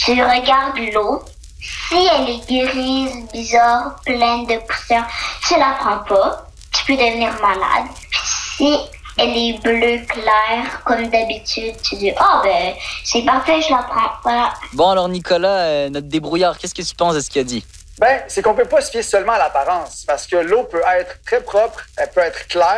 Tu regardes l'eau. Si elle est grise, bizarre, pleine de poussière, tu la prends pas. Tu peux devenir malade. Puis si elle est bleue claire, comme d'habitude, tu dis « Ah, ben, c'est parfait, je la prends. » Voilà. Bon, alors Nicolas, notre débrouillard, qu'est-ce que tu penses de ce qu'il a dit? C'est qu'on peut pas se fier seulement à l'apparence, parce que l'eau peut être très propre, elle peut être claire,